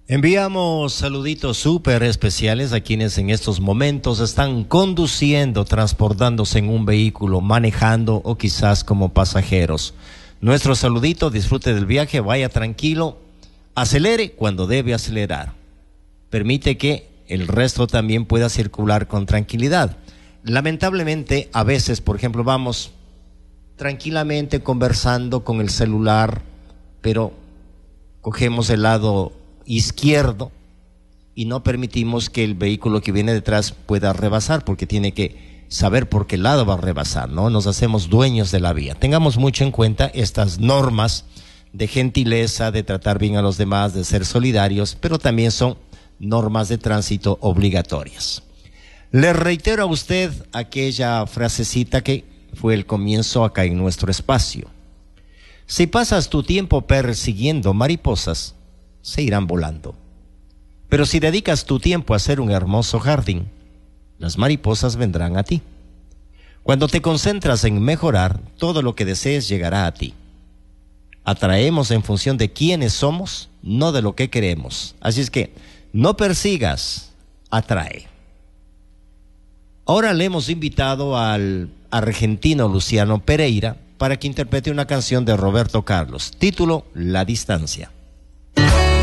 Enviamos saluditos súper especiales a quienes en estos momentos están conduciendo, transportándose en un vehículo, manejando o quizás como pasajeros. Nuestro saludito, disfrute del viaje, vaya tranquilo, acelere cuando debe acelerar. Permite que el resto también pueda circular con tranquilidad. Lamentablemente, a veces, por ejemplo, vamos tranquilamente conversando con el celular, pero cogemos el lado izquierdo y no permitimos que el vehículo que viene detrás pueda rebasar, porque tiene que saber por qué lado va a rebasar, ¿no? Nos hacemos dueños de la vía. Tengamos mucho en cuenta estas normas de gentileza, de tratar bien a los demás, de ser solidarios, pero también son normas de tránsito obligatorias. Le reitero a usted aquella frasecita que fue el comienzo acá en nuestro espacio. Si pasas tu tiempo persiguiendo mariposas, se irán volando. Pero si dedicas tu tiempo a hacer un hermoso jardín, las mariposas vendrán a ti. Cuando te concentras en mejorar, todo lo que desees llegará a ti. Atraemos en función de quiénes somos, no de lo que queremos. Así es que no persigas, atrae. Ahora le hemos invitado al argentino Luciano Pereira para que interprete una canción de Roberto Carlos, título La Distancia.